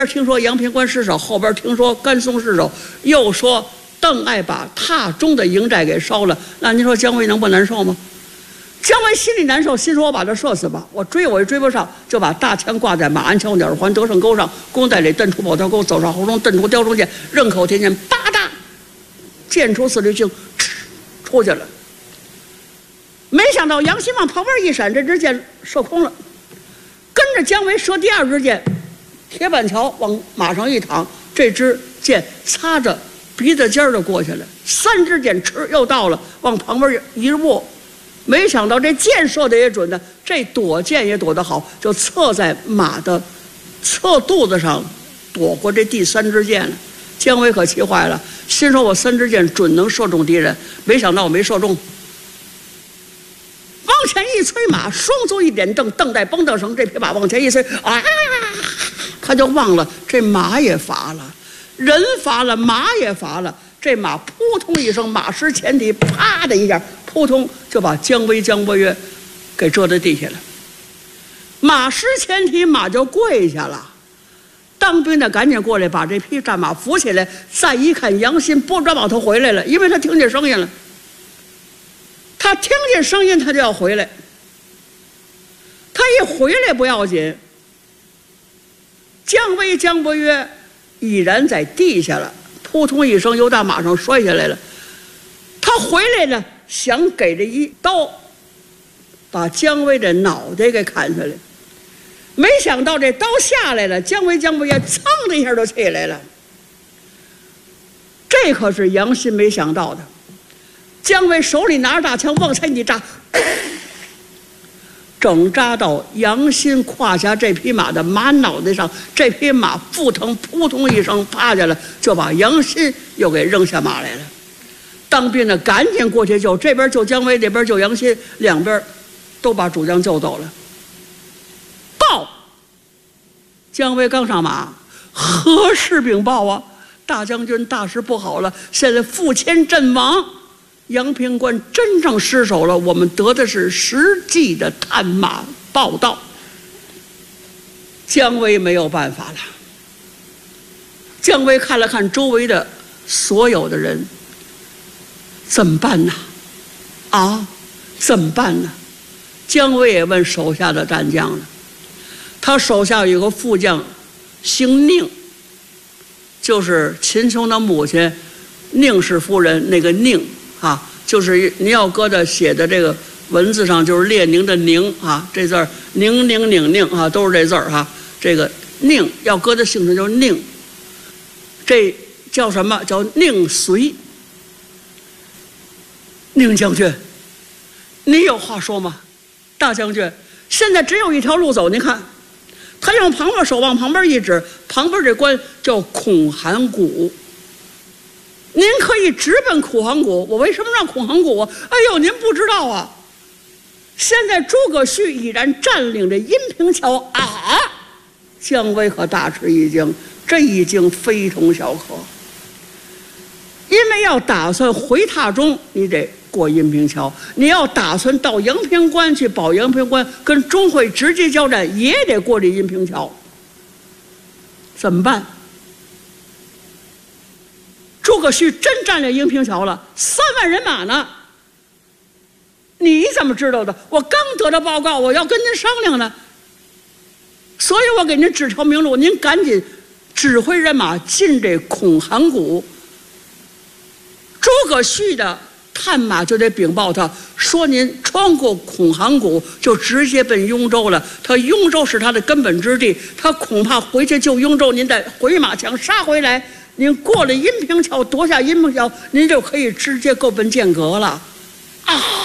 听说阳平关失守，后边听说甘松失守，又说邓艾把榻中的营寨给烧了，那您说姜维能不难受吗？姜维心里难受，心说我把他射死吧，我也追不上，就把大枪挂在马鞍桥鸟环德胜沟上，弓在里，蹬出宝条沟，走上侯中，蹬出雕中剑，扔口天剑，吧嗒，箭出四驴星，出去了。没想到杨希往旁边一闪，这支箭射空了，跟着姜维射第二支箭，铁板桥往马上一躺，这支箭擦着鼻子尖儿就过去了，三支箭又到了，往旁边一握。没想到这箭射的也准呢，这躲箭也躲得好，就侧在马的侧肚子上躲过这第三支箭了。姜维可气坏了，心说我三支箭准能射中敌人，没想到我没射中。往前一催马，双足一点蹬，蹬带绷蹬绳，这匹马往前一催，啊！他就忘了这马也乏了，人乏了，马也乏了。这马扑通一声，马失前蹄，啪的一下，扑通就把姜维、姜伯约给折在地下了。马失前蹄，马就跪下了。当兵的赶紧过来把这匹战马扶起来，再一看，杨新拨转马头回来了，因为他听见声音了。他听见声音，他就要回来。他一回来不要紧，姜维、姜伯约已然在地下了。扑通一声，由大马上摔下来了。他回来了，想给这一刀把姜维的脑袋给砍下来，没想到这刀下来了，姜维、姜伯约噌的一下就起来了。这可是杨新没想到的。姜维手里拿着大枪往前一扎，整扎到杨新胯下这匹马的马脑袋上，这匹马腹疼，扑通一声趴下了，就把杨新又给扔下马来了。当兵的赶紧过去救，这边救姜维，那边救杨新，两边都把主将救走了。报，姜维刚上马，何事禀报啊？大将军，大事不好了，现在傅谦阵亡，阳平关真正失守了，我们得的是实际的探马报道。姜维没有办法了。姜维看了看周围的所有的人，怎么办呢？啊，怎么办呢？姜维也问手下的战将了。他手下有个副将，姓宁，就是秦琼的母亲宁氏夫人那个宁。就是您要搁的写的这个文字上，就是列宁的宁啊，这字儿宁宁宁宁啊，都是这字儿哈。这个宁要搁的姓氏就是宁，这叫什么？叫宁随。宁将军，你有话说吗？大将军，现在只有一条路走，您看。他用旁边手往旁边一指，旁边这关叫孔函谷。您可以直奔孔函谷，我为什么让孔函谷啊？哎呦，您不知道啊！现在诸葛绪已然占领着阴平桥啊！姜维可大吃一惊，这一惊非同小可。因为要打算回榻中，你得过阴平桥；你要打算到阳平关去保阳平关，跟钟会直接交战，也得过这阴平桥。怎么办？诸葛绪真占领阴平桥了，3万人马呢。你怎么知道的？我刚得到报告，我要跟您商量呢。所以我给您指条明路，您赶紧指挥人马进这孔函谷。诸葛绪的探马就得禀报他说，您穿过孔函谷就直接奔雍州了。他雍州是他的根本之地，他恐怕回去救雍州，您得回马枪杀回来。您过了阴平桥，夺下阴平桥，您就可以直接够奔剑阁了，啊！